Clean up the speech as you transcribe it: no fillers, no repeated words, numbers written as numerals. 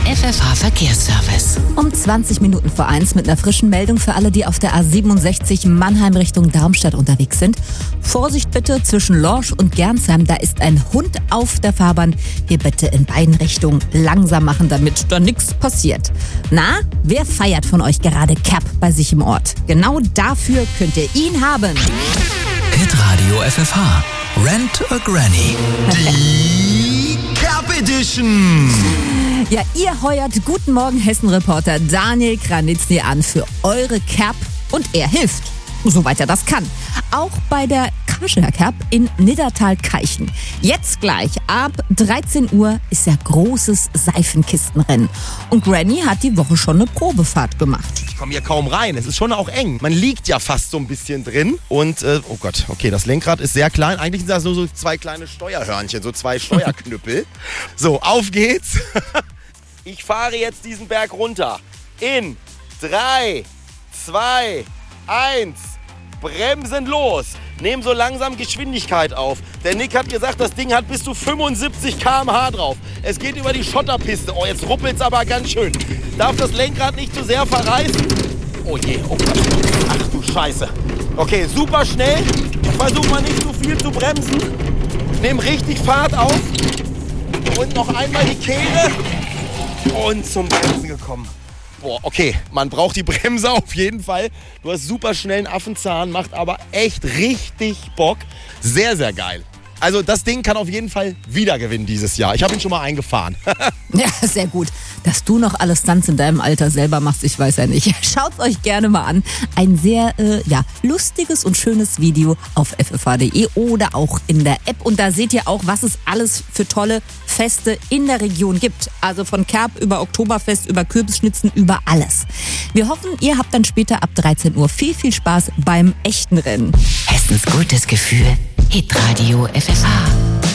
FFH-Verkehrsservice. Um 20 Minuten vor 1 mit einer frischen Meldung für alle, die auf der A67 Mannheim Richtung Darmstadt unterwegs sind. Vorsicht bitte zwischen Lorsch und Gernsheim, da ist ein Hund auf der Fahrbahn. Hier bitte in beiden Richtungen langsam machen, damit da nichts passiert. Na, wer feiert von euch gerade Cap bei sich im Ort? Genau dafür könnt ihr ihn haben. Hitradio FFH. Rent a Granny. Die Cap Edition. Ja, ihr heuert Guten Morgen Hessen-Reporter Daniel Kranitzny an für eure Cap und er hilft, soweit er das kann. Auch bei der Carsharing Cap in Niddertal-Keichen. Jetzt gleich ab 13 Uhr ist ja großes Seifenkistenrennen. Und Granny hat die Woche schon eine Probefahrt gemacht. Ich komme hier kaum rein, es ist schon auch eng. Man liegt ja fast so ein bisschen drin und, oh Gott, okay, das Lenkrad ist sehr klein. Eigentlich sind das nur so zwei kleine Steuerhörnchen, so zwei Steuerknüppel. So, auf geht's. Ich fahre jetzt diesen Berg runter. In 3, 2, 1, bremsen los. Nehmen so langsam Geschwindigkeit auf. Der Nick hat gesagt, das Ding hat bis zu 75 km/h drauf. Es geht über die Schotterpiste. Oh, jetzt ruppelt's aber ganz schön. Darf das Lenkrad nicht zu sehr verreißen. Oh je, oh Gott. Ach du Scheiße. Okay, super schnell. Versuch mal nicht zu viel zu bremsen. Nehm richtig Fahrt auf. Und noch einmal die Kehre. Und zum Bremsen gekommen. Boah, okay, man braucht die Bremse auf jeden Fall. Du hast super schnellen Affenzahn, macht aber echt richtig Bock. Sehr, sehr geil. Also das Ding kann auf jeden Fall wieder gewinnen dieses Jahr. Ich habe ihn schon mal eingefahren. Ja, sehr gut. Dass du noch alle Stunts in deinem Alter selber machst, ich weiß ja nicht. Schaut's euch gerne mal an. Ein sehr lustiges und schönes Video auf ffh.de oder auch in der App. Und da seht ihr auch, was es alles für tolle Feste in der Region gibt. Also von Kerb über Oktoberfest, über Kürbisschnitzen, über alles. Wir hoffen, ihr habt dann später ab 13 Uhr viel Spaß beim echten Rennen. Hessens gutes Gefühl. Hitradio FFH.